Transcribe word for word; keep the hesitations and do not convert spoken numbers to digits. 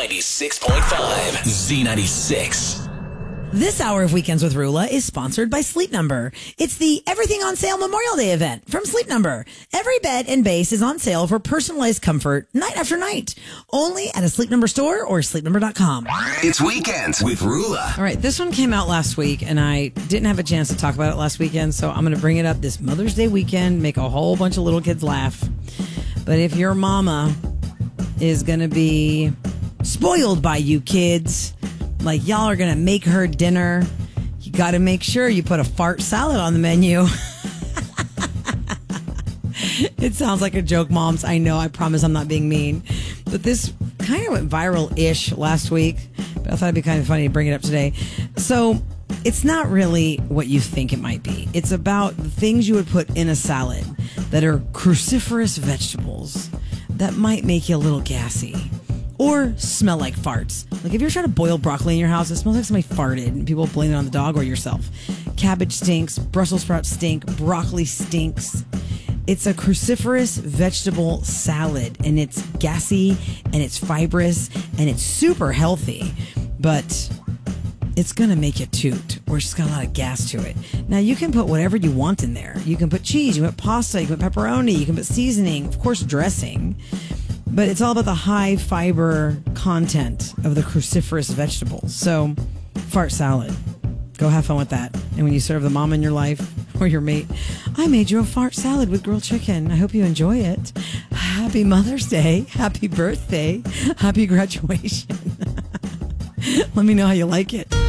ninety-six point five. Z ninety-six. This hour of Weekends with Rula is sponsored by Sleep Number. It's the Everything on Sale Memorial Day event from Sleep Number. Every bed and base is on sale for personalized comfort night after night. Only at a Sleep Number store or sleep number dot com. It's Weekends with Rula. All right, this one came out last week, and I didn't have a chance to talk about it last weekend, so I'm going to bring it up this Mother's Day weekend, make a whole bunch of little kids laugh. But if your mama is going to be spoiled by you kids, like y'all are going to make her dinner, you got to make sure you put a fart salad on the menu. It sounds like a joke, moms. I know. I promise I'm not being mean. But this kind of went viral-ish last week. But I thought it'd be kind of funny to bring it up today. So it's not really what you think it might be. It's about the things you would put in a salad that are cruciferous vegetables that might make you a little gassy or smell like farts. Like if you're trying to boil broccoli in your house, it smells like somebody farted and people blame it on the dog or yourself. Cabbage stinks, Brussels sprouts stink, broccoli stinks. It's a cruciferous vegetable salad, and it's gassy, and it's fibrous, and it's super healthy, but it's going to make you toot, or it's just got a lot of gas to it. Now, you can put whatever you want in there. You can put cheese, you can put pasta, you can put pepperoni, you can put seasoning, of course, dressing, but it's all about the high fiber content of the cruciferous vegetables. So, fart salad. Go have fun with that. And when you serve the mom in your life or your mate, I made you a fart salad with grilled chicken. I hope you enjoy it. Happy Mother's Day. Happy birthday. Happy graduation. Let me know how you like it.